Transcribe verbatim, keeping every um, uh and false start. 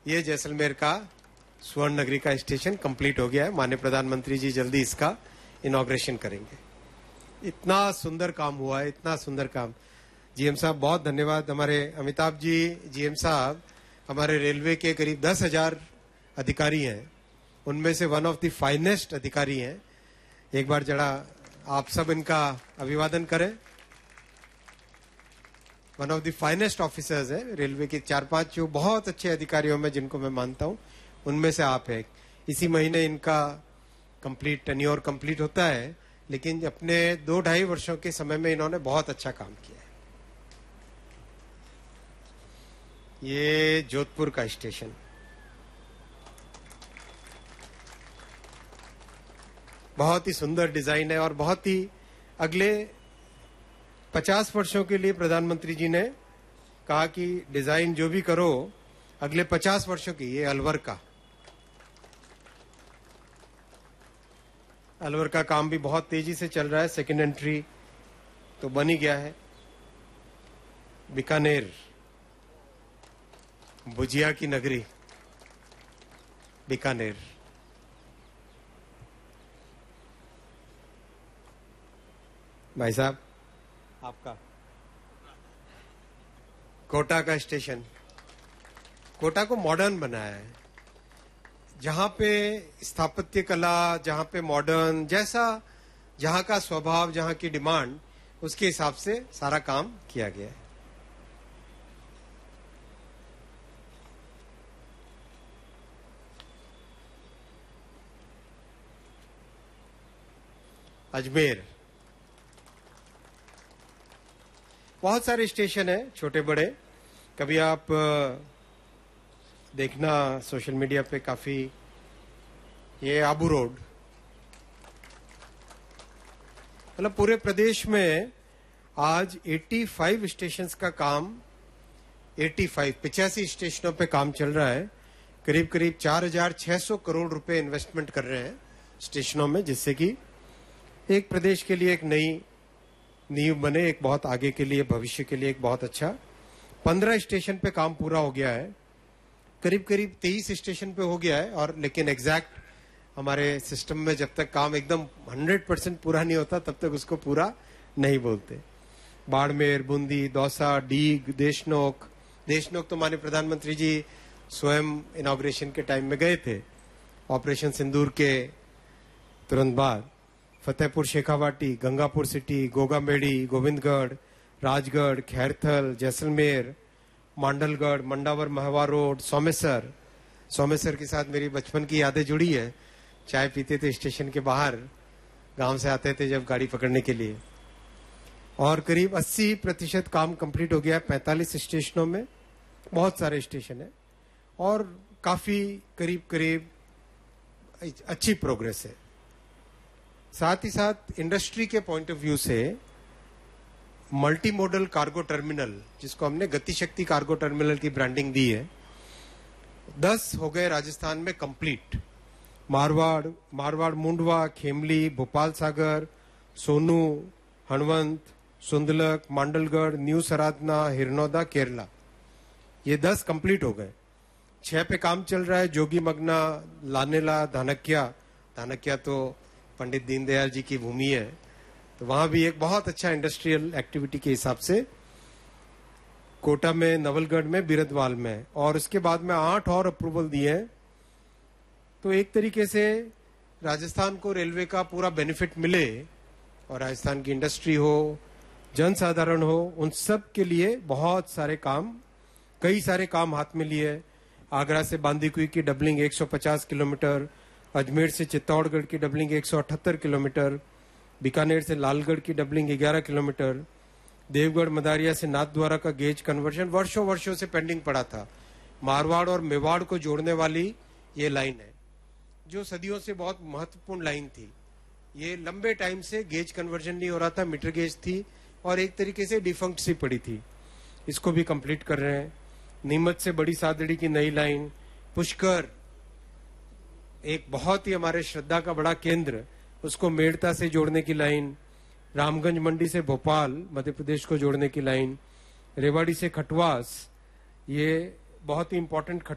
ये जैसलमेर का स्वर्ण नगरी का स्टेशन कंप्लीट हो गया है। माननीय प्रधानमंत्री जी जल्दी इसका इनॉग्रेशन करेंगे। इतना सुंदर काम हुआ है, इतना सुंदर काम। जीएम साहब बहुत धन्यवाद। हमारे अमिताभ जी जीएम साहब हमारे रेलवे के करीब दस हजार अधिकारी हैं, उनमें से वन ऑफ द फाइनेस्ट अधिकारी हैं। एक बार जरा आप सब इनका अभिवादन करें। One of the finest officers है रेलवे के। चार पांच जो बहुत अच्छे अधिकारियों में जिनको मैं मानता हूं, उनमें से आप है। इसी महीने इनका कंप्लीट टेन्योर कंप्लीट होता है, लेकिन अपने दो ढाई वर्षों के समय में इन्होंने बहुत अच्छा काम किया है। ये जोधपुर का स्टेशन, बहुत ही सुंदर डिजाइन है और बहुत ही अगले पचास वर्षों के लिए प्रधानमंत्री जी ने कहा कि डिजाइन जो भी करो अगले पचास वर्षों की। ये अलवर का अलवर का काम भी बहुत तेजी से चल रहा है। सेकेंड एंट्री तो बन ही गया है। बीकानेर, भुजिया की नगरी बीकानेर। भाई साहब आपका कोटा का स्टेशन, कोटा को मॉडर्न बनाया है। जहां पे स्थापत्य कला, जहां पे मॉडर्न, जैसा जहां का स्वभाव, जहां की डिमांड, उसके हिसाब से सारा काम किया गया है। अजमेर, बहुत सारे स्टेशन है छोटे बड़े। कभी आप देखना सोशल मीडिया पे काफी। ये आबू रोड, मतलब पूरे प्रदेश में आज पचासी स्टेशंस का काम, पचासी पिचासी स्टेशनों पे काम चल रहा है। करीब करीब चार हजार छह सौ करोड़ रुपए इन्वेस्टमेंट कर रहे हैं स्टेशनों में, जिससे कि एक प्रदेश के लिए एक नई नींव बने, एक बहुत आगे के लिए, भविष्य के लिए एक बहुत अच्छा। पंद्रह स्टेशन पे काम पूरा हो गया है। करीब करीब तेईस स्टेशन पे हो गया है। और लेकिन एग्जैक्ट हमारे सिस्टम में जब तक काम एकदम हंड्रेड परसेंट पूरा नहीं होता तब तक उसको पूरा नहीं बोलते। बाड़मेर, बूंदी, दौसा, डीग, देशनोक। देशनोक तो माननीय प्रधानमंत्री जी स्वयं इनॉग्रेशन के टाइम में गए थे, ऑपरेशन सिंदूर के तुरंत बाद। Fatehpur Shekhawati, Gangapur city, Gogamedi, Govindgarh, Rajgarh, Khairthal, Jaisalmer, Mandalgarh, Mandawar Mahwa road, Somesar. सोमेसर के साथ मेरी बचपन की यादें जुड़ी है। चाय पीते थे स्टेशन के बाहर, गांव से आते थे जब गाड़ी पकड़ने के लिए। और करीब अस्सी प्रतिशत काम कंप्लीट हो गया है पैंतालीस स्टेशनों में। बहुत सारे स्टेशन है और काफी करीब करीब अच्छी प्रोग्रेस है। साथ ही साथ इंडस्ट्री के पॉइंट ऑफ व्यू से मल्टी मॉडल कार्गो टर्मिनल, जिसको हमने गतिशक्ति कार्गो टर्मिनल की ब्रांडिंग दी है, दस हो गए राजस्थान में कंप्लीट। मारवाड़, मारवाड़ मुंडवा, खेमली, भोपाल सागर, सोनू, हणवंत, सुंदलक, मांडलगढ़, न्यू सराधना, हिरनौदा, केरला, ये दस कंप्लीट हो गए। छह पे काम चल रहा है। जोगी मगना, लानेला, धानक्या। धानक्या तो पंडित दीनदयाल जी की भूमि है, तो वहां भी एक बहुत अच्छा इंडस्ट्रियल एक्टिविटी के हिसाब से। कोटा में, नवलगढ़ में, बिरदवाल में, और उसके बाद में आठ और अप्रूवल दिए हैं। तो एक तरीके से राजस्थान को रेलवे का पूरा बेनिफिट मिले और राजस्थान की इंडस्ट्री हो, जनसाधारण हो, उन सब के लिए बहुत सारे काम, कई सारे काम हाथ में लिए। आगरा से बांदीकुई की डबलिंग एक सौ पचास किलोमीटर, अजमेर से चित्तौड़गढ़ की डबलिंग एक सौ अठहत्तर किलोमीटर, बीकानेर से लालगढ़ की डबलिंग ग्यारह किलोमीटर, देवगढ़ मदारिया से नाथद्वारा का गेज कन्वर्जन वर्षों वर्षों से पेंडिंग पड़ा था। मारवाड़ और मेवाड़ को जोड़ने वाली ये लाइन है, जो सदियों से बहुत महत्वपूर्ण लाइन थी। ये लंबे टाइम से गेज कन्वर्जन नहीं हो रहा था, मीटर गेज थी और एक तरीके से डिफंक्ट सी पड़ी थी। इसको भी कंप्लीट कर रहे हैं। नीमच से बड़ी सादड़ी की नई लाइन, पुष्कर एक बहुत ही हमारे श्रद्धा का बड़ा केंद्र, उसको मेड़ता से जोड़ने की लाइन, रामगंज मंडी से भोपाल मध्य प्रदेश को जोड़ने की लाइन, रेवाड़ी से खटवास, ये बहुत ही इंपॉर्टेंट